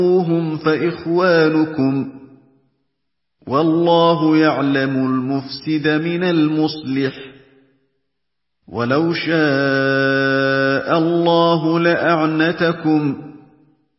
فَاخْشَوْهُمْ فَإِخْوَانُكُمْ ۚ وَاللَّهُ يَعْلَمُ الْمُفْسِدَ مِنَ الْمُصْلِحِ ۚ وَلَوْ شَاءَ اللَّهُ لَأَعْنَتَكُمْ